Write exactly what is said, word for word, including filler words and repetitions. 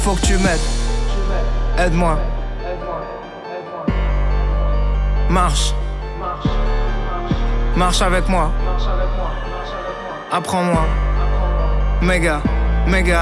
Faut que tu m'aides. Aide-moi. Marche. Marche avec moi. Apprends-moi. Méga, méga.